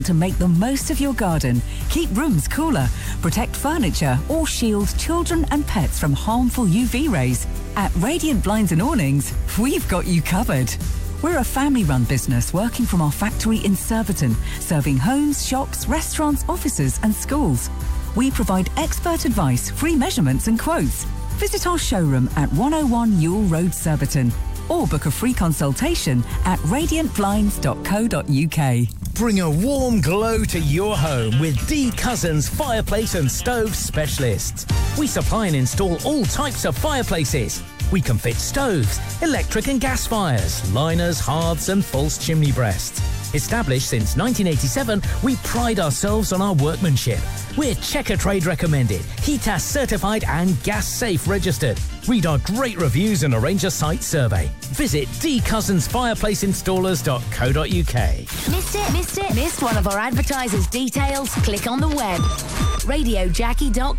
To make the most of your garden, keep rooms cooler, protect furniture, or shield children and pets from harmful UV rays. At Radiant Blinds and Awnings, we've got you covered. We're a family-run business working from our factory in Surbiton, serving homes, shops, restaurants, offices and schools. We provide expert advice, free measurements and quotes. Visit our showroom at 101 Ewell Road, Surbiton, or book a free consultation at radiantblinds.co.uk. Bring a warm glow to your home with D Cousins Fireplace and Stove Specialists. We supply and install all types of fireplaces. We can fit stoves, electric and gas fires, liners, hearths and false chimney breasts. Established since 1987, we pride ourselves on our workmanship. We're Checker Trade recommended, HETAS certified and gas safe registered. Read our great reviews and arrange a site survey. Visit dcousinsfireplaceinstallers.co.uk. Missed one of our advertisers' details? Click on the web. RadioJackie.com.